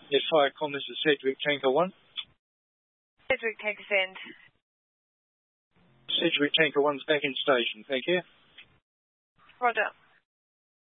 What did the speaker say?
Yes, Firecom, this is Sedgwick Tanker 1. Sedgwick, take ascend. Sedgwick Tanker 1's back in station, thank you. Roger.